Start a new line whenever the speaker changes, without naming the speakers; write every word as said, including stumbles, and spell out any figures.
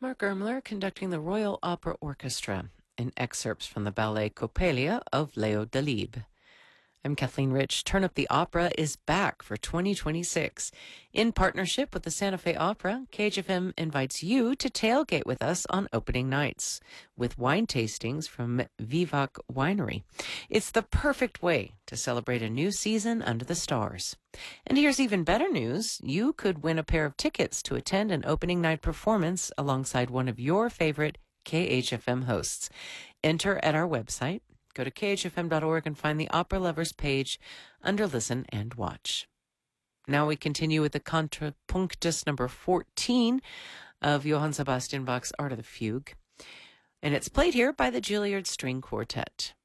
Mark Ermler conducting the Royal Opera Orchestra in excerpts from the ballet Coppelia of Leo Delibes. I'm Kathleen Rich. Turn Up the Opera is back for twenty twenty-six. In partnership with the Santa Fe Opera, K H F M invites you to tailgate with us on opening nights with wine tastings from Vivac Winery. It's the perfect way to celebrate a new season under the stars. And here's even better news. You could win a pair of tickets to attend an opening night performance alongside one of your favorite K H F M hosts. Enter at our website. Go to K H F M dot org and find the Opera Lovers page under Listen and Watch. Now we continue with the Contrapunctus number fourteen of Johann Sebastian Bach's Art of the Fugue. And it's played here by the Juilliard String Quartet.